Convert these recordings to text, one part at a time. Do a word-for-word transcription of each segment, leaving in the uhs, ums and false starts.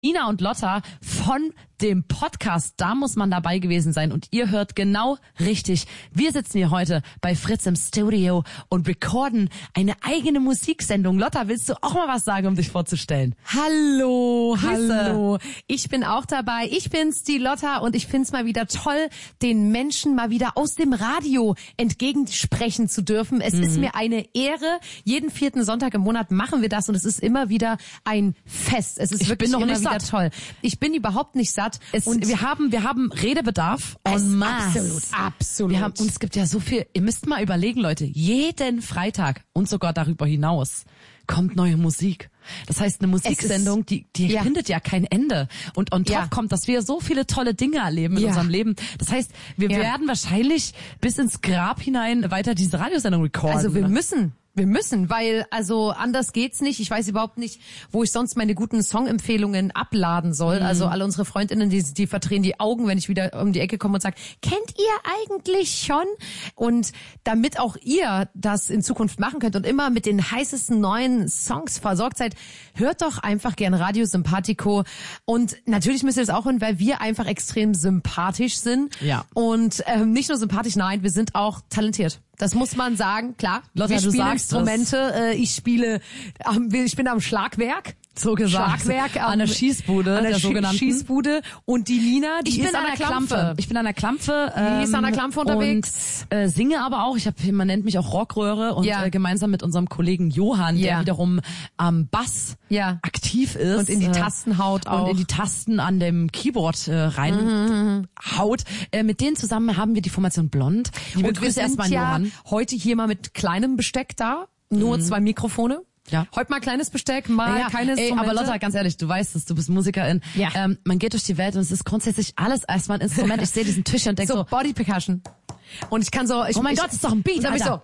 Ina und Lotta von dem Podcast, da muss man dabei gewesen sein und ihr hört genau richtig. Wir sitzen hier heute bei Fritz im Studio und recorden eine eigene Musiksendung. Lotta, willst du auch mal was sagen, um dich vorzustellen? Hallo, Grüße. hallo. Ich bin auch dabei. Ich bin's, die Lotta, und ich find's mal wieder toll, den Menschen mal wieder aus dem Radio entgegensprechen zu dürfen. Es mhm. ist mir eine Ehre. Jeden vierten Sonntag im Monat machen wir das und es ist immer wieder ein Fest. Es ist Ich wirklich bin noch immer nicht wieder satt. toll. Ich bin überhaupt nicht satt. Es, und wir haben, wir haben Redebedarf es, en masse. absolut, absolut. Wir haben, und es gibt ja so viel, ihr müsst mal überlegen, Leute, jeden Freitag und sogar darüber hinaus kommt neue Musik. Das heißt, eine Musiksendung, die, die ja. findet ja kein Ende. Und on top Ja. kommt, dass wir so viele tolle Dinge erleben in Ja. unserem Leben. Das heißt, wir Ja. werden wahrscheinlich bis ins Grab hinein weiter diese Radiosendung recorden. Also wir müssen. Wir müssen, weil also anders geht's nicht. Ich weiß überhaupt nicht, wo ich sonst meine guten Songempfehlungen abladen soll. Mhm. Also alle unsere Freundinnen, die, die verdrehen die Augen, wenn ich wieder um die Ecke komme und sage, kennt ihr eigentlich schon? Und damit auch ihr das in Zukunft machen könnt und immer mit den heißesten neuen Songs versorgt seid, hört doch einfach gern Radio Sympathico. Und natürlich müsst ihr das auch hören, weil wir einfach extrem sympathisch sind. Ja. Und ähm, nicht nur sympathisch, nein, wir sind auch talentiert. Das muss man sagen, klar. Lotta, wir du spielen sagst Instrumente, äh, ich spiele, ähm, ich bin am Schlagwerk. So gesagt. Schlagwerk an der Schießbude, an der der Sch- sogenannten. Schießbude. Und die Lina, die Ich ist bin an der Klampfe. Ich bin an der Klampfe. Ähm, Die ist an der Klampfe unterwegs. Und äh, singe aber auch. Ich hab, man nennt mich auch Rockröhre und Ja. äh, gemeinsam mit unserem Kollegen Johann, Ja. der wiederum am Bass Ja. aktiv ist. Und in die äh, Tasten haut auch. Und in die Tasten an dem Keyboard äh, rein haut. Äh, mit denen zusammen haben wir die Formation Blond. Liebe Und wir Grüße sind erstmal an ja Johann. heute hier mal mit kleinem Besteck da. Nur zwei Mikrofone. Ja. Heute mal kleines Besteck, mal Ja, keine ey, Instrumente. aber Lotta, ganz ehrlich, du weißt es, du bist Musikerin. Ja. Ähm, man geht durch die Welt und es ist grundsätzlich alles erstmal ein Instrument. Ich sehe diesen Tisch und denke so, so, Body Percussion. Und ich kann so, ich, oh mein ich, Gott, das ist doch ein Beat, und dann bin ich so, Alter.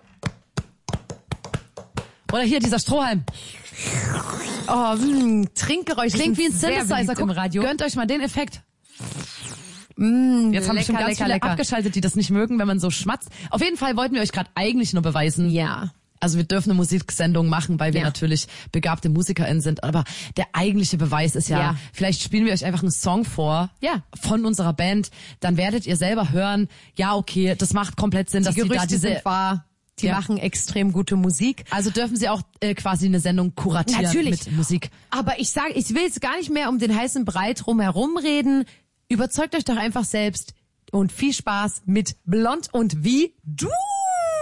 Oder hier dieser Strohhalm. oh, mh, Trinkgeräusche Klingt wie ein sind sehr Synthesizer. beliebt im Guck, Radio. gönnt euch mal den Effekt. Mm, Jetzt haben lecker, schon ganz lecker, viele lecker. abgeschaltet, die das nicht mögen, wenn man so schmatzt. Auf jeden Fall wollten wir euch gerade eigentlich nur beweisen. Ja. Also wir dürfen eine Musiksendung machen, weil wir Ja. natürlich begabte MusikerInnen sind. Aber der eigentliche Beweis ist ja, Ja. vielleicht spielen wir euch einfach einen Song vor Ja. von unserer Band. Dann werdet ihr selber hören, ja okay, das macht komplett Sinn, dass Die die da Gerüchte diese... sind wahr. Die Ja. machen extrem gute Musik. Also dürfen sie auch äh, quasi eine Sendung kuratieren Natürlich. mit Musik. Aber ich sage, ich will jetzt gar nicht mehr um den heißen Brei drumherum reden. Überzeugt euch doch einfach selbst und viel Spaß mit Blond und wie du.